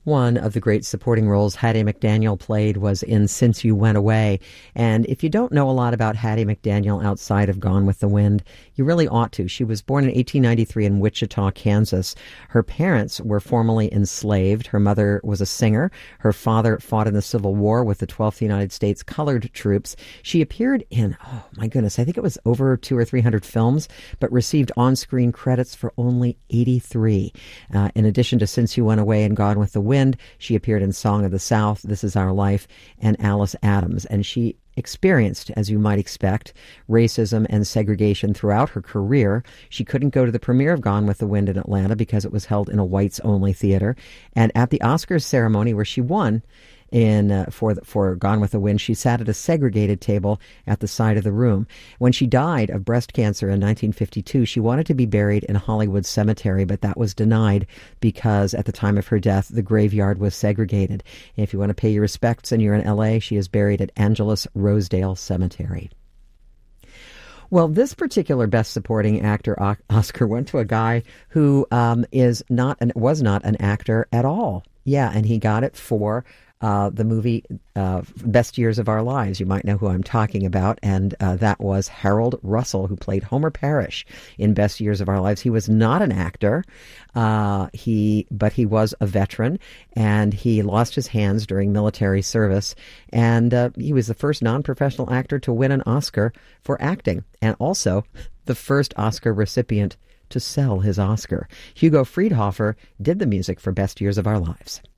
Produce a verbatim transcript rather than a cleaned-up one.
One of the great supporting roles Hattie McDaniel played was in Since You Went Away. And if you don't know a lot about Hattie McDaniel outside of Gone with the Wind, you really ought to. She was born in eighteen ninety-three in Wichita, Kansas. Her parents were formerly enslaved. Her mother was a singer. Her father fought in the Civil War with the twelfth United States Colored Troops. She appeared in, oh my goodness, I think it was over two or three hundred films, but received on-screen credits for only eighty-three. Uh, in addition to Since You Went Away and Gone with the Wind, she appeared in Song of the South, This Is Our Life, and Alice Adams. And she experienced, as you might expect, racism and segregation throughout her career. She couldn't go to the premiere of Gone with the Wind in Atlanta because it was held in a whites-only theater. And at the Oscars ceremony where she won, in uh, for the, for Gone with the Wind, she sat at a segregated table at the side of the room. When she died of breast cancer in nineteen fifty-two, she wanted to be buried in Hollywood Cemetery, but that was denied because at the time of her death, the graveyard was segregated. And if you want to pay your respects and you're in L A, she is buried at Angelus Rosedale Cemetery. Well, this particular Best Supporting Actor Oscar went to a guy who um, is not an, was not an actor at all. Yeah, and he got it for Uh, the movie uh, Best Years of Our Lives. You might know who I'm talking about, and uh, that was Harold Russell, who played Homer Parrish in Best Years of Our Lives. He was not an actor, uh, he but he was a veteran, and he lost his hands during military service, and uh, he was the first non-professional actor to win an Oscar for acting, and also the first Oscar recipient to sell his Oscar. Hugo Friedhofer did the music for Best Years of Our Lives.